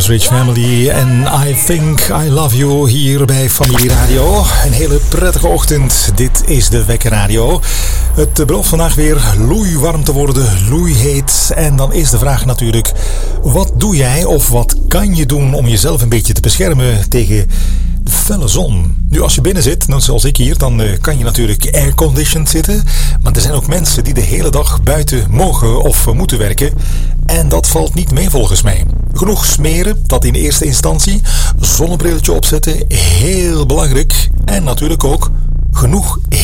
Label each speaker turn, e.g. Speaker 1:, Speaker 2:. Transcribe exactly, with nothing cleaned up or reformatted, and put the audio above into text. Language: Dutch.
Speaker 1: Mars Rich Family en I Think I Love You hier bij Familie Radio. Een hele prettige ochtend. Dit is de Wekker Radio. Het belooft vandaag weer loeiwarm te worden, loeiheet. En dan is de vraag natuurlijk, wat doe jij of wat kan je doen om jezelf een beetje te beschermen tegen de felle zon? Nu, als je binnen zit, nou, zoals ik hier, dan uh, kan je natuurlijk airconditioned zitten. Maar er zijn ook mensen die de hele dag buiten mogen of uh, moeten werken. En dat valt niet mee volgens mij. Genoeg smeren, dat in eerste instantie. Zonnebrilletje opzetten, heel belangrijk. En natuurlijk ook genoeg